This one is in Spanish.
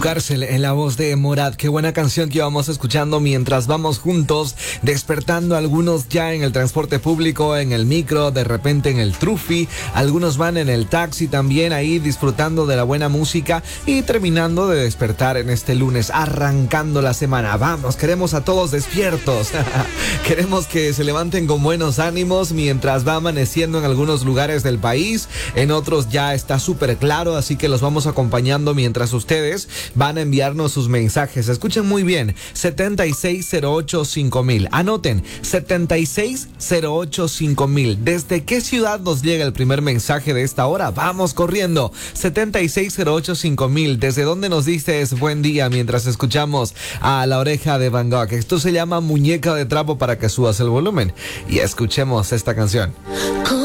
Cárcel en la voz de Morat. Qué buena canción que vamos escuchando mientras vamos juntos, despertando algunos ya en el transporte público, en el micro, de repente en el trufi, algunos van en el taxi también ahí disfrutando de la buena música y terminando de despertar en este lunes, arrancando la semana. Vamos, queremos a todos despiertos. Queremos que se levanten con buenos ánimos mientras va amaneciendo en algunos lugares del país, en otros ya está súper claro, así que los vamos acompañando mientras ustedes van a enviarnos sus mensajes. Escuchen muy bien, 76085000. Anoten, 76085000. ¿Desde qué ciudad nos llega el primer mensaje de esta hora? Vamos corriendo, 76085000. ¿Desde dónde nos dices buen día mientras escuchamos a La Oreja de Van Gogh? Esto se llama Muñeca de Trapo, para que subas el volumen y escuchemos esta canción.